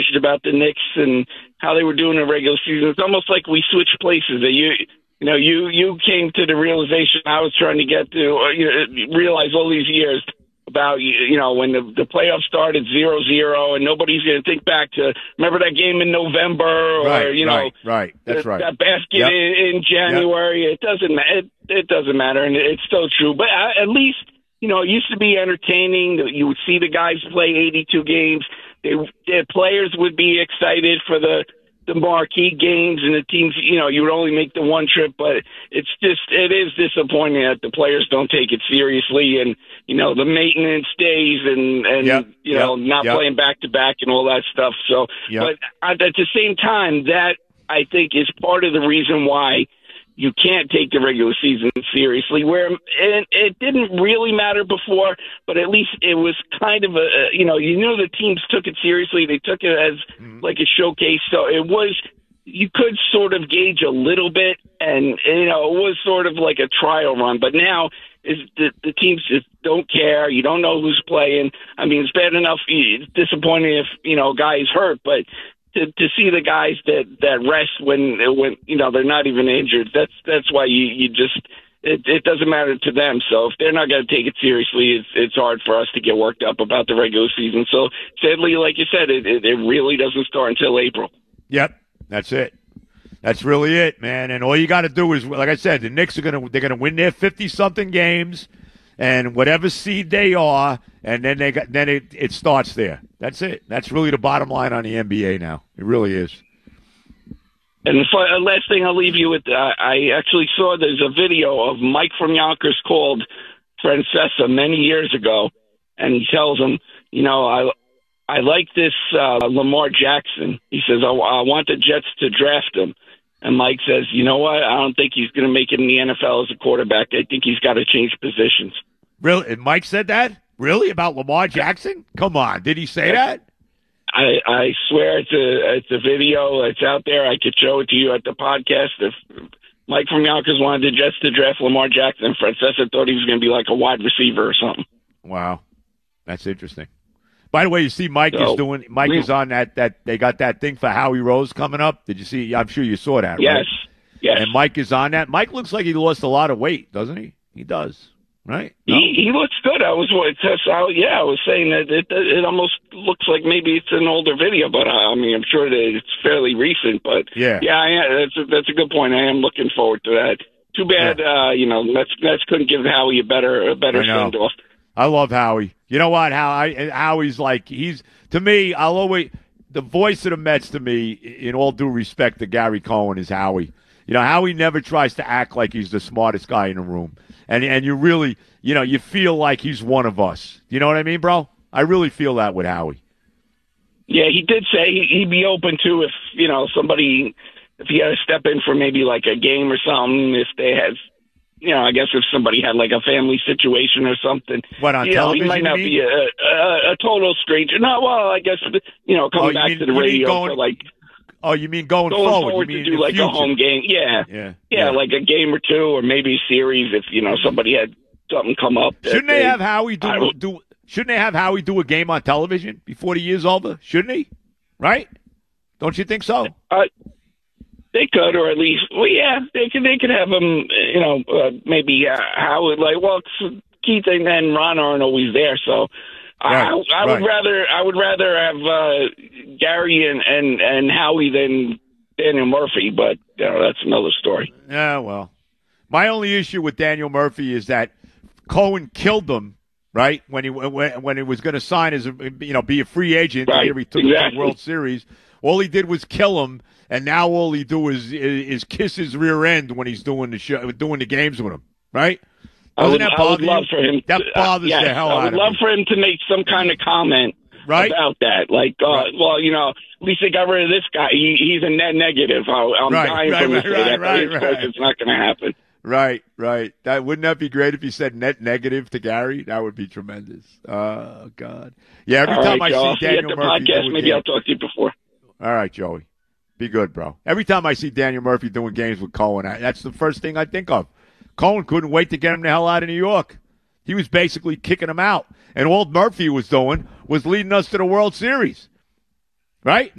changed about the Knicks and how they were doing in the regular season. It's almost like we switched places. That you came to the realization I was trying to get to, realize all these years about, when the playoffs started 0-0 and nobody's going to think back to, remember that game in November or, Right. That's right. That basket in January. Yep. It doesn't matter. And it's still true. But at least, it used to be entertaining. You would see the guys play 82 games. The players would be excited for the marquee games, and the teams, you would only make the one trip, but it is disappointing that the players don't take it seriously, and the maintenance days and not playing back to back and all that stuff. So, but at the same time, that I think is part of the reason why you can't take the regular season seriously, where it didn't really matter before, but at least it was kind of you knew the teams took it seriously. They took it as like a showcase. So you could sort of gauge a little bit, and, it was sort of like a trial run. But now the teams just don't care. You don't know who's playing. I mean, it's bad enough. It's disappointing if, guys hurt, but to see the guys that rest when they're not even injured, that's why you just it doesn't matter to them. So if they're not going to take it seriously, it's hard for us to get worked up about the regular season. So sadly, like you said, it really doesn't start until April. Yep, that's it. That's really it, man. And all you got to do is, like I said, the Knicks they're gonna win their 50-something games, and whatever seed they are, and then it starts there. That's it. That's really the bottom line on the NBA now. It really is. And the last thing I'll leave you with, I actually saw there's a video of Mike from Yonkers called Francesa many years ago, and he tells him, I like this Lamar Jackson. He says, I want the Jets to draft him. And Mike says, you know what? I don't think he's going to make it in the NFL as a quarterback. I think he's got to change positions. Really? And Mike said that? Really? About Lamar Jackson? Come on. Did he say that? I swear it's a video. It's out there. I could show it to you at the podcast. If Mike from Yonkers wanted the Jets to draft Lamar Jackson, Francesa thought he was going to be like a wide receiver or something. Wow. That's interesting. By the way, you see Mike is on that they got that thing for Howie Rose coming up. Did you see? I'm sure you saw that, right? Yes. And Mike is on that. Mike looks like he lost a lot of weight, doesn't he? He does, right? No? He looks good. I was saying that it almost looks like maybe it's an older video, but I'm sure that it's fairly recent. But that's a good point. I am looking forward to that. Too bad, Mets couldn't give Howie a better send off. I love Howie. You know what? Howie's like, to me, the voice of the Mets to me, in all due respect to Gary Cohen, is Howie. Howie never tries to act like he's the smartest guy in the room. And you really, you feel like he's one of us. You know what I mean, bro? I really feel that with Howie. Yeah, he did say he'd be open to if he had to step in for maybe like a game or something, if they had, I guess if somebody had like a family situation or something. What, on television? He might not be a total stranger. No, well, I guess, coming back to the radio for like. Oh, you mean going forward? You mean to do like a home game? Yeah, like a game or two, or maybe a series if somebody had something come up. Shouldn't they have Howie do? Shouldn't they have Howie do a game on television before the year's over? Shouldn't he? Right? Don't you think so? They could, or at least, they could have him. Maybe Howard. Keith and Ron aren't always there, so. Right, I would rather have Gary and Howie than Daniel Murphy, but that's another story. Yeah, well, my only issue with Daniel Murphy is that Cohen killed him, right, when he was going to sign as be a free agent. Right, he took him to the World Series. All he did was kill him, and now all he do is kiss his rear end when he's doing the games with him, right? I would love for him. That bothers the hell out of me. I would love for him to make some kind of comment about that. Like, at least they got rid of this guy. He's a net negative. I'm dying for him to say that, but it's not going to happen. Right. Wouldn't that be great if he said net negative to Gary? That would be tremendous. Oh, God. Yeah, every time I see Daniel Murphy podcast, maybe I'll talk to you before. All right, Joey. Be good, bro. Every time I see Daniel Murphy doing games with Cohen, that's the first thing I think of. Cohen couldn't wait to get him the hell out of New York. He was basically kicking him out. And all Murphy was doing was leading us to the World Series. Right?